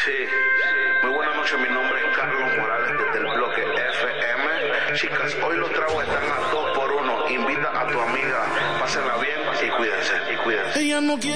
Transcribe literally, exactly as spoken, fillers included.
Sí, muy buenas noches, mi nombre es Carlos Morales desde el bloque F M. Chicas, hoy los tragos están a dos por uno. Invita a tu amiga, pásenla bien y cuídense, y cuídense. Ella no quiere